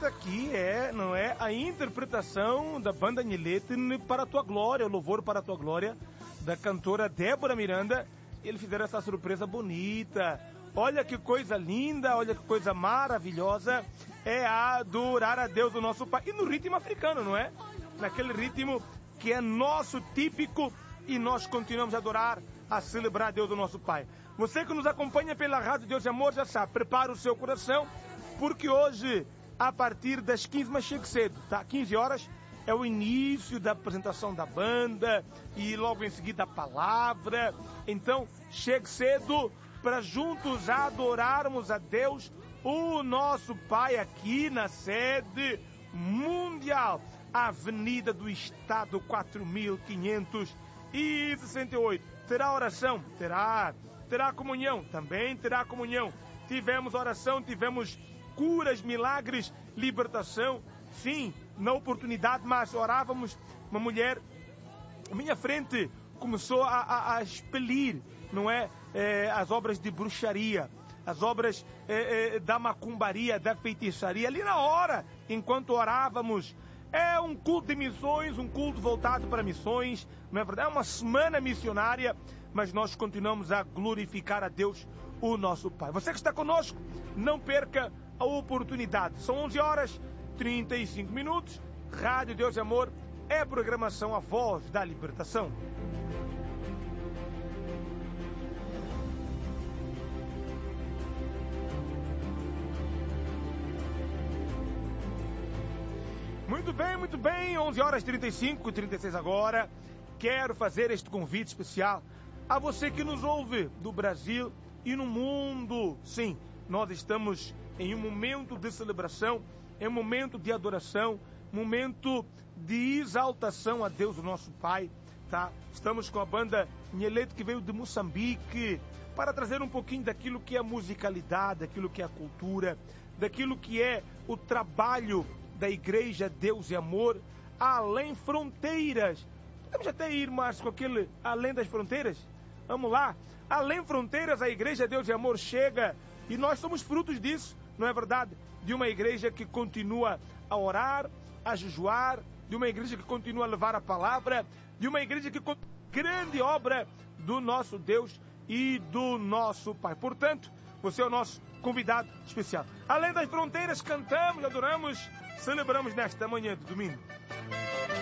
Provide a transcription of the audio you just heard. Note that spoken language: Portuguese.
esta aqui não é a interpretação da banda Nhelete para a tua glória, o louvor para a tua glória, da cantora Débora Miranda. Eles fizeram essa surpresa bonita. Olha que coisa linda, olha que coisa maravilhosa. É adorar a Deus, o nosso Pai. E no ritmo africano, não é? Naquele ritmo que é nosso, típico, e nós continuamos a adorar, a celebrar a Deus, o nosso Pai. Você que nos acompanha pela Rádio Deus e Amor já sabe, prepara o seu coração, porque hoje, a partir das 15, mas chegue cedo, tá? 15 horas é o início da apresentação da banda e logo em seguida a palavra. Então, chegue cedo para juntos adorarmos a Deus, o nosso Pai, aqui na sede mundial, Avenida do Estado 4568. Terá oração? Terá comunhão? Também terá comunhão. Tivemos oração, tivemos curas, milagres, libertação. Sim, na oportunidade, mas orávamos. Uma mulher, à minha frente, começou a expelir, não é? As obras de bruxaria, as obras da macumbaria, da feitiçaria, ali na hora, enquanto orávamos. É um culto de missões, um culto voltado para missões, não é verdade? É uma semana missionária, mas nós continuamos a glorificar a Deus, o nosso Pai. Você que está conosco, não perca a oportunidade. São 11 horas, 35 minutos. Rádio Deus e Amor é a programação A Voz da Libertação. Muito bem, 11 horas 35, 36 agora. Quero fazer este convite especial a você que nos ouve do Brasil e no mundo. Sim, nós estamos em um momento de celebração, em um momento de adoração, momento de exaltação a Deus, o nosso Pai, tá? Estamos com a banda Nhelete, que veio de Moçambique, para trazer um pouquinho daquilo que é a musicalidade, daquilo que é a cultura, daquilo que é o trabalho da Igreja Deus e Amor, além fronteiras. Podemos até ir mais com aquele além das fronteiras? Vamos lá. Além fronteiras, a Igreja Deus e Amor chega, e nós somos frutos disso, não é verdade? De uma igreja que continua a orar, a jejuar, de uma igreja que continua a levar a palavra, de uma igreja que continua a grande obra do nosso Deus e do nosso Pai. Portanto, você é o nosso convidado especial. Além das fronteiras, cantamos, adoramos, celebramos nesta manhã de domingo.